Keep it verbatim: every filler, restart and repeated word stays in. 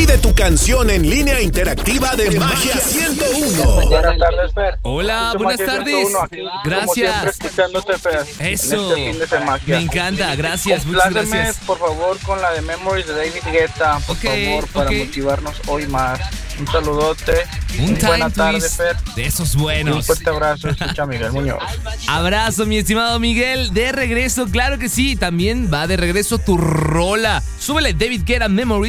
Pide tu canción en línea interactiva de Magia ciento uno. Buenas tardes, Fer. Hola, Soy buenas Magia tardes. ciento uno, aquí, como Gracias. siempre, escuchándote, Fer. Eso. En este fin de Magia. Me encanta, gracias, muchas Compláceme, gracias. por favor, con la de Memories de David Guetta, por Ok, favor, para ok. motivarnos hoy más. Un saludote. Un time Buena tarde, twist Fer. de esos Y un buenos. fuerte abrazo. Escucha Miguel Muñoz. Abrazo, mi estimado Miguel. De regreso, claro que sí. También va de regreso tu rola. Súbele David Guetta Memory.